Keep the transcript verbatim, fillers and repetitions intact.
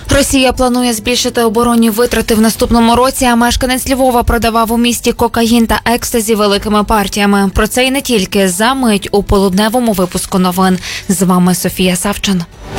Росія планує збільшити оборонні витрати в наступному році, а мешканець Львова продавав у місті кокаїн та екстазі великими партіями. Про це і не тільки. За мить у полудневому випуску новин. З вами Софія Савчин.